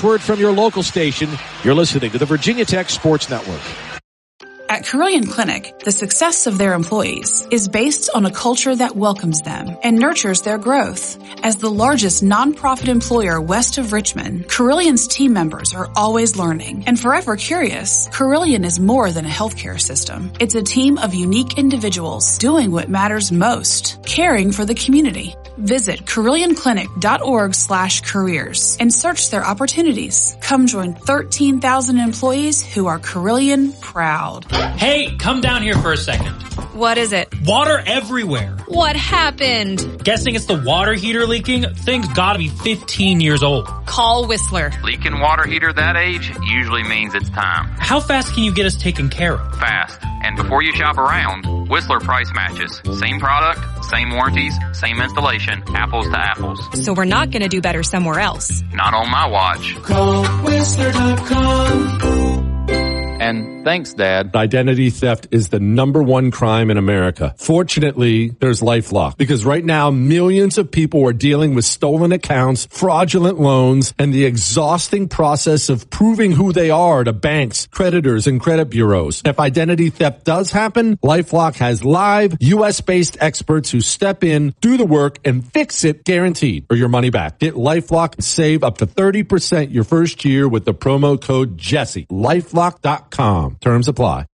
word from your local station. You're listening to the Virginia Tech Sports Network. At Carilion Clinic, the success of their employees is based on a culture that welcomes them and nurtures their growth. As the largest nonprofit employer west of Richmond, Carillion's team members are always learning and forever curious. Carilion is more than a healthcare system. It's a team of unique individuals doing what matters most, caring for the community. Visit CarillionClinic.org/careers and search their opportunities. Come join 13,000 employees who are Carilion proud. Hey, come down here for a second. What is it? Water everywhere. What happened? Guessing it's the water heater leaking? Thing's gotta be 15 years old. Call Whistler. Leaking water heater that age usually means it's time. How fast can you get us taken care of? Fast. And before you shop around, Whistler price matches. Same product, same warranties, same installation, apples to apples. So we're not gonna do better somewhere else. Not on my watch. Call Whistler.com. And thanks, Dad. Identity theft is the #1 crime in America. Fortunately, there's LifeLock, because right now millions of people are dealing with stolen accounts, fraudulent loans, and the exhausting process of proving who they are to banks, creditors, and credit bureaus. If identity theft does happen, LifeLock has live US-based experts who step in, do the work, and fix it guaranteed, or your money back. Get LifeLock and save up to 30% your first year with the promo code Jesse. LifeLock.com. Terms apply.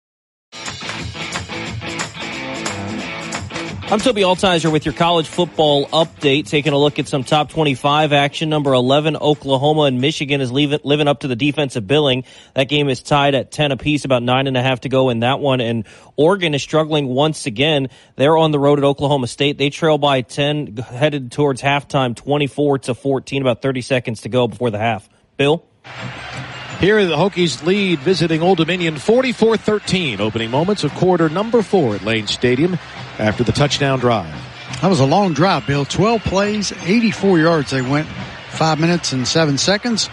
I'm Toby Altizer with your college football update, taking a look at some top 25 action. Number 11, Oklahoma and Michigan is living up to the defensive billing. That game is tied at 10 apiece, about 9.5 to go in that one. And Oregon is struggling once again. They're on the road at Oklahoma State. They trail by 10, headed towards halftime, 24-14, about 30 seconds to go before the half. Bill? Here the Hokies lead visiting Old Dominion 44-13. Opening moments of quarter number 4 at Lane Stadium after the touchdown drive. That was a long drive, Bill. 12 plays, 84 yards they went, 5 minutes and 7 seconds.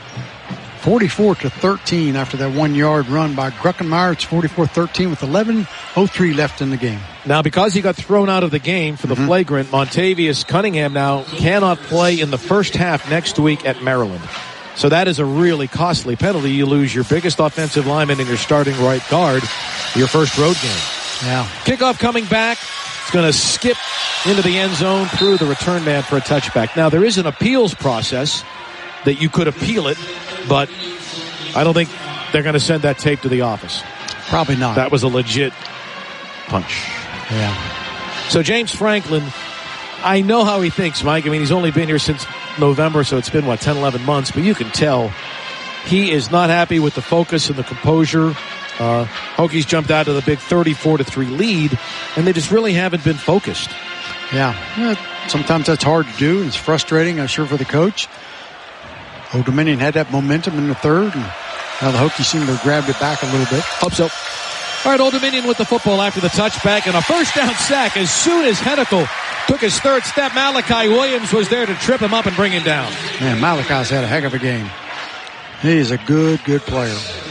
44-13 after that 1 yard run by Gruckenmeyer. It's 44-13 with 11:03 left in the game. Now, because he got thrown out of the game for the flagrant, Montavious Cunningham now cannot play in the first half next week at Maryland. So that is a really costly penalty. You lose your biggest offensive lineman and your starting right guard, your first road game. Yeah. Kickoff coming back. It's going to skip into the end zone through the return man for a touchback. Now, there is an appeals process that you could appeal it, but I don't think they're going to send that tape to the office. Probably not. That was a legit punch. Yeah. So James Franklin, I know how he thinks, Mike. I mean, he's only been here since November, so it's been, 10, 11 months. But you can tell he is not happy with the focus and the composure. Hokies jumped out to the big 34-3 lead, and they just really haven't been focused. Yeah. Sometimes that's hard to do. It's frustrating, I'm sure, for the coach. Old Dominion had that momentum in the third, and now the Hokies seem to have grabbed it back a little bit. Hope so. All right, Old Dominion with the football after the touchback, and a first down sack as soon as Hennikel took his third step. Malachi Williams was there to trip him up and bring him down. Man, Malachi's had a heck of a game. He is a good player.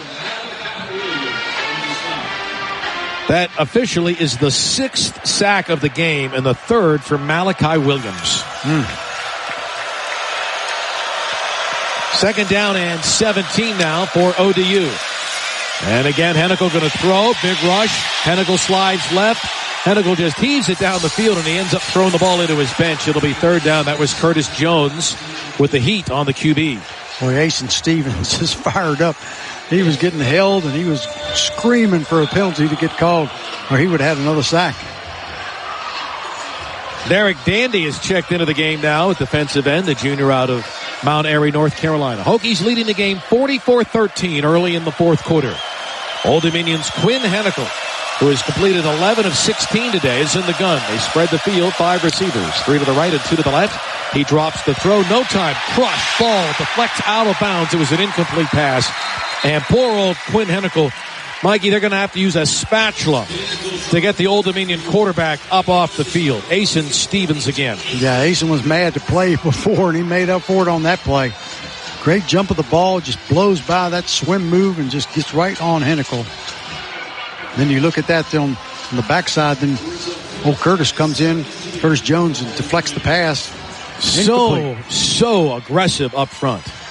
That officially is the 6th sack of the game and the 3rd for Malachi Williams. Second down and 17 now for ODU. And again, Hennikel going to throw. Big rush. Hennikel slides left. Hennikel just heaves it down the field, and he ends up throwing the ball into his bench. It'll be third down. That was Curtis Jones with the heat on the QB. Boy, Asen Stevens is fired up. He was getting held, and he was screaming for a penalty to get called, or he would have had another sack. Derek Dandy is checked into the game now at defensive end, the junior out of Mount Airy, North Carolina. Hokies leading the game 44-13 early in the fourth quarter. Old Dominion's Quinn Hennikel, who has completed 11 of 16 today, is in the gun. They spread the field, 5 receivers, 3 to the right and 2 to the left. He drops the throw, no time, crush, ball, deflects out of bounds. It was an incomplete pass. And poor old Quinn Hennikel, Mikey, they're going to have to use a spatula to get the Old Dominion quarterback up off the field. Asen Stevens again. Yeah, Asen was mad to play before, and he made up for it on that play. Great jump of the ball, just blows by that swim move and just gets right on Hennikel. Then you look at that on the backside, then old Curtis comes in, Curtis Jones, and deflects the pass. So aggressive up front.